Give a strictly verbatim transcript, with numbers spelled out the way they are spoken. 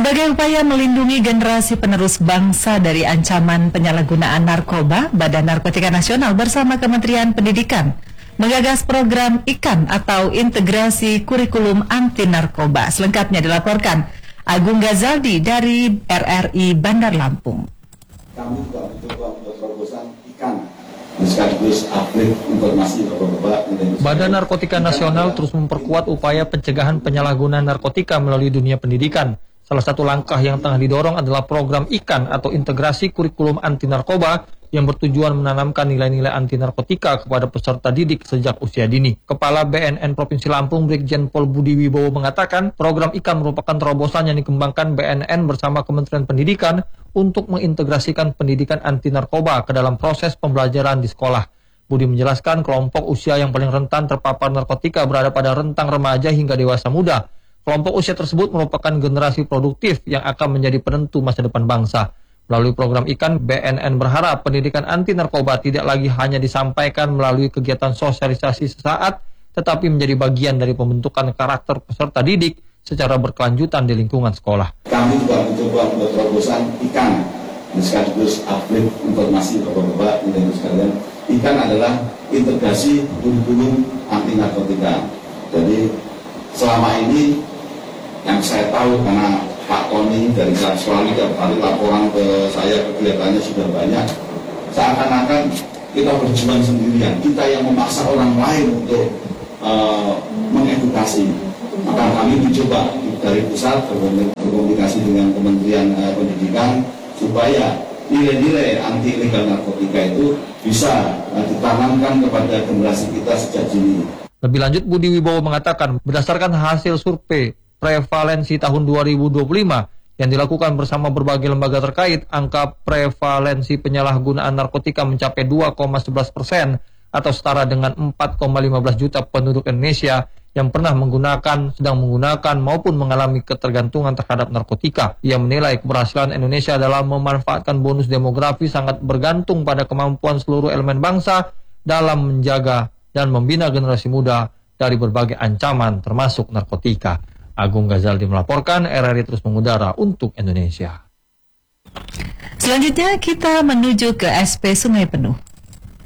Sebagai upaya melindungi generasi penerus bangsa dari ancaman penyalahgunaan narkoba, Badan Narkotika Nasional bersama Kementerian Pendidikan menggagas program I K A N atau Integrasi Kurikulum Anti Narkoba. Selengkapnya dilaporkan Agung Ghazaldi dari R R I Bandar Lampung. Kami juga mencoba untuk terobosan I K A N, sekaligus update informasi narkoba. Badan Narkotika Nasional terus memperkuat upaya pencegahan penyalahgunaan narkotika melalui dunia pendidikan. Salah satu langkah yang tengah didorong adalah program I K A N atau Integrasi Kurikulum Anti Narkoba yang bertujuan menanamkan nilai-nilai anti narkotika kepada peserta didik sejak usia dini. Kepala B N N Provinsi Lampung Brigjen Pol Budi Wibowo mengatakan program I K A N merupakan terobosan yang dikembangkan B N N bersama Kementerian Pendidikan untuk mengintegrasikan pendidikan anti narkoba ke dalam proses pembelajaran di sekolah. Budi menjelaskan kelompok usia yang paling rentan terpapar narkotika berada pada rentang remaja hingga dewasa muda. Kelompok usia tersebut merupakan generasi produktif yang akan menjadi penentu masa depan bangsa. Melalui program I K A N, B N N berharap pendidikan anti narkoba tidak lagi hanya disampaikan melalui kegiatan sosialisasi sesaat, tetapi menjadi bagian dari pembentukan karakter peserta didik secara berkelanjutan di lingkungan sekolah. Kami juga mencoba membuat terobosan I K A N, sekaligus update informasi narkoba dan sekalian. I K A N adalah integrasi kurikulum anti narkotika. Jadi selama ini yang saya tahu, karena Pak Tony dari Sekolah tiap kali laporan ke saya, kegiatannya sudah banyak, seakan-akan kita berjuang sendirian, kita yang memaksa orang lain untuk uh, mengedukasi. Maka kami mencoba dari pusat berkomunikasi dengan Kementerian uh, Pendidikan supaya nilai-nilai anti ilegal narkotika itu bisa uh, ditanamkan kepada generasi kita sejak dini. Lebih lanjut, Budi Wibowo mengatakan berdasarkan hasil survei prevalensi tahun dua ribu dua puluh lima yang dilakukan bersama berbagai lembaga terkait, angka prevalensi penyalahgunaan narkotika mencapai dua koma sebelas persen atau setara dengan empat koma lima belas juta penduduk Indonesia yang pernah menggunakan, sedang menggunakan maupun mengalami ketergantungan terhadap narkotika. Ia menilai keberhasilan Indonesia dalam memanfaatkan bonus demografi sangat bergantung pada kemampuan seluruh elemen bangsa dalam menjaga dan membina generasi muda dari berbagai ancaman termasuk narkotika. Agung Ghazaldi melaporkan, R R I terus mengudara untuk Indonesia. Selanjutnya kita menuju ke S P Sungai Penuh.